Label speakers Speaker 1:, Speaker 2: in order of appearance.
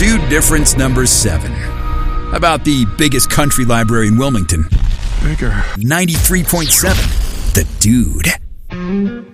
Speaker 1: Dude difference number 7. About the biggest country library in Wilmington.
Speaker 2: Bigger.
Speaker 1: 93.7. The Dude.